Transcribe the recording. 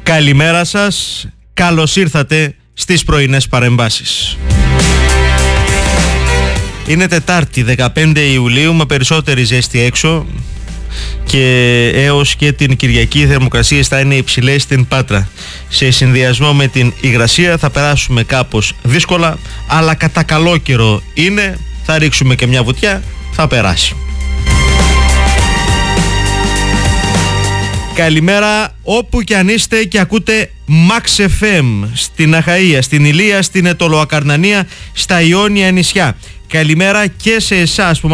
Καλημέρα σας, καλώς ήρθατε στις πρωινές παρεμβάσεις. Είναι Τετάρτη 15 Ιουλίου με περισσότερη ζέστη έξω και έως και την Κυριακή οι θερμοκρασίες θα είναι υψηλές στην Πάτρα. Σε συνδυασμό με την υγρασία θα περάσουμε κάπως δύσκολα, αλλά κατά καλό καιρό είναι, θα ρίξουμε και μια βουτιά, θα περάσει. Καλημέρα όπου και αν είστε και ακούτε Max FM στην Αχαΐα, στην Ηλία, στην Αιτωλοακαρνανία, στα Ιόνια νησιά. Καλημέρα και σε εσάς που